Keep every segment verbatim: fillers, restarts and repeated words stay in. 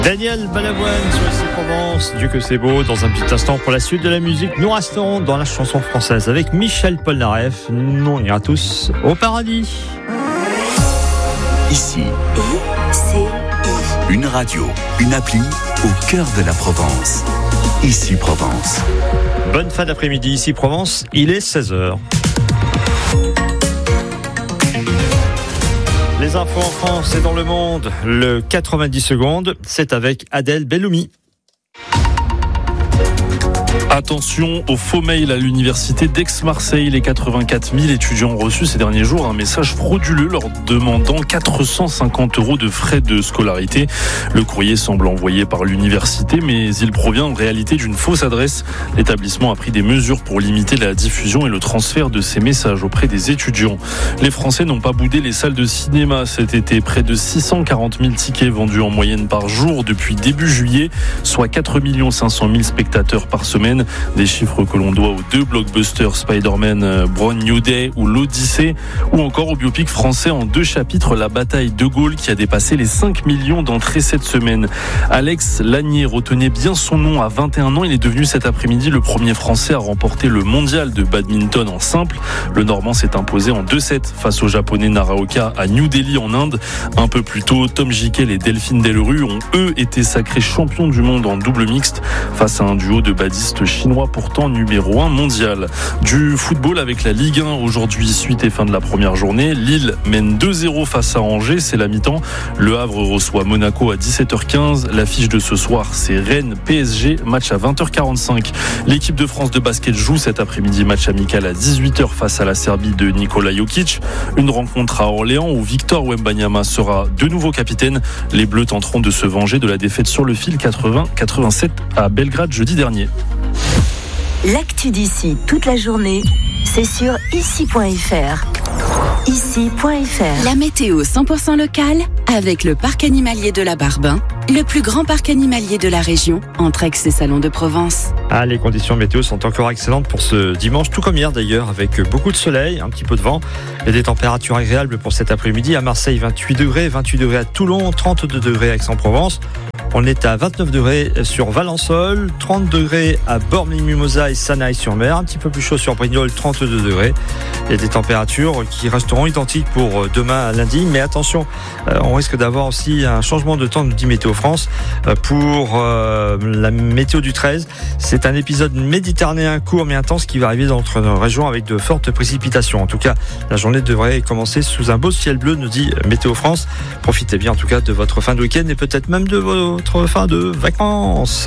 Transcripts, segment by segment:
Daniel Balavoine sur Ici Provence, Dieu que c'est beau. Dans un petit instant pour la suite de la musique, nous resterons dans la chanson française avec Michel Polnareff. Nous on ira tous au paradis. Ici, I C I. une radio, une appli au cœur de la Provence. Ici Provence. Bonne fin d'après-midi, Ici Provence, il est seize heures. Les infos en France et dans le monde, le quatre-vingt-dix secondes, c'est avec Adèle Belloumi. Attention aux faux mails à l'université d'Aix-Marseille. Les quatre-vingt-quatre mille étudiants ont reçu ces derniers jours un message frauduleux leur demandant quatre cent cinquante euros de frais de scolarité. Le courrier semble envoyé par l'université, mais il provient en réalité d'une fausse adresse. L'établissement a pris des mesures pour limiter la diffusion et le transfert de ces messages auprès des étudiants. Les Français n'ont pas boudé les salles de cinéma cet été. Près de six cent quarante mille tickets vendus en moyenne par jour depuis début juillet, soit quatre millions cinq cent mille spectateurs par semaine. Des chiffres que l'on doit aux deux blockbusters Spider-Man Brand New Day ou l'Odyssée, ou encore au biopic français en deux chapitres La Bataille de Gaulle qui a dépassé les cinq millions d'entrées cette semaine. Alex Lanier, retenez bien son nom, à vingt et un ans, il est devenu cet après-midi le premier Français à remporter le mondial de badminton en simple. Le Normand s'est imposé en deux sept face au Japonais Naraoka à New Delhi en Inde. Un peu plus tôt, Tom Jikel et Delphine Delru ont eux été sacrés champions du monde en double mixte face à un duo de badistes chinois pourtant numéro un mondial. Du football avec la Ligue un aujourd'hui, suite et fin de la première journée. Lille mène deux zéro face à Angers, c'est la mi-temps. Le Havre reçoit Monaco à dix-sept heures quinze. L'affiche de ce soir, c'est Rennes P S G, match à vingt heures quarante-cinq. L'équipe de France de basket joue cet après-midi, match amical à dix-huit heures face à la Serbie de Nikola Jokic. Une rencontre à Orléans où Victor Wembanyama sera de nouveau capitaine. Les Bleus tenteront de se venger de la défaite sur le fil quatre-vingts quatre-vingt-sept à Belgrade jeudi dernier. L'actu d'ici toute la journée, c'est sur ici point f r. ici point f r. La météo cent pour cent locale avec le parc animalier de la Barbin, le plus grand parc animalier de la région, entre Aix et Salon de Provence. Ah, les conditions météo sont encore excellentes pour ce dimanche, tout comme hier d'ailleurs, avec beaucoup de soleil, un petit peu de vent et des températures agréables pour cet après-midi. À Marseille, vingt-huit degrés, vingt-huit degrés à Toulon, trente-deux degrés à Aix-en-Provence. On est à vingt-neuf degrés sur Valençol, trente degrés à Bormes-les-Mimosas et Sanaï-sur-Mer, un petit peu plus chaud sur Brignoles, trente-deux degrés. Il y a des températures qui resteront identiques pour demain lundi, mais attention, on risque d'avoir aussi un changement de temps, nous dit Météo France, pour la météo du treize. C'est un épisode méditerranéen court mais intense qui va arriver dans notre région avec de fortes précipitations. En tout cas, la journée devrait commencer sous un beau ciel bleu, nous dit Météo France. Profitez bien en tout cas de votre fin de week-end et peut-être même de votre fin de vacances.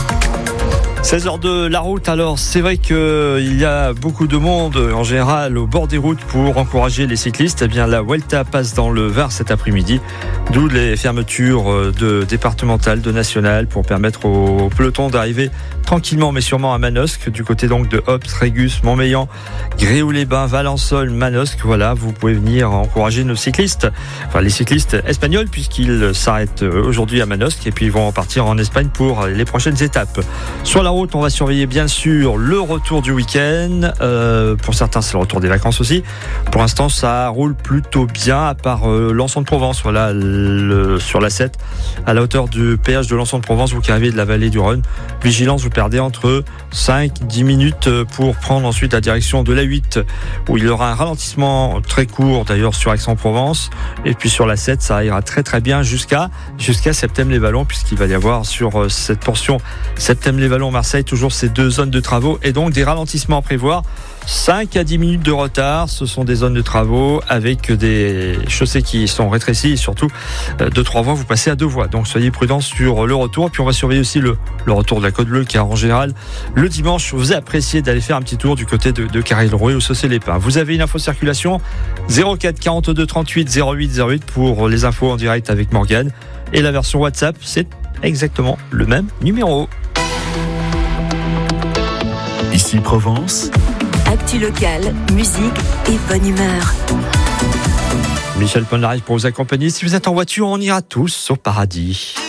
seize heures deux, la route. Alors, c'est vrai qu'il y a beaucoup de monde en général au bord des routes pour encourager les cyclistes. Eh bien, la Vuelta passe dans le Var cet après-midi, d'où les fermetures de départementales, de nationales, pour permettre au peloton d'arriver tranquillement mais sûrement à Manosque, du côté donc de Hobbs, Régus, Montmélian, Gréoux-les-Bains, Valençol, Manosque. Voilà, vous pouvez venir encourager nos cyclistes, enfin les cyclistes espagnols, puisqu'ils s'arrêtent aujourd'hui à Manosque et puis ils vont repartir en Espagne pour les prochaines étapes. Sur la route, on va surveiller bien sûr le retour du week-end. Euh, pour certains, c'est le retour des vacances aussi. Pour l'instant, ça roule plutôt bien, à part euh, Lançon de Provence. Voilà, le, sur la sept, à la hauteur du péage de Lançon de Provence, vous qui arrivez de la vallée du Rhône. Vigilance, vous perdez entre cinq à dix minutes pour prendre ensuite la direction de la huit, où il y aura un ralentissement très court d'ailleurs sur Aix-en-Provence. Et puis sur la sept, ça ira très très bien jusqu'à jusqu'à Septème-les-Vallons, puisqu'il va y avoir sur cette portion Septème-les-Vallons Marseille toujours ces deux zones de travaux et donc des ralentissements à prévoir. cinq à dix minutes de retard, ce sont des zones de travaux avec des chaussées qui sont rétrécies et surtout de trois voies, vous passez à deux voies. Donc soyez prudents sur le retour. Puis on va surveiller aussi le, le retour de la Côte Bleue, car en général le dimanche vous appréciez d'aller faire un petit tour du côté de, de Carré-le-Rouet ou Saucé-les-Pins. Vous avez une info circulation zéro quatre quarante-deux trente-huit zéro huit zéro huit pour les infos en direct avec Morgane, et la version WhatsApp c'est exactement le même numéro. Ici Provence. Actu locale, musique et bonne humeur. Michel Polnareff pour vous accompagner. Si vous êtes en voiture, on ira tous au paradis.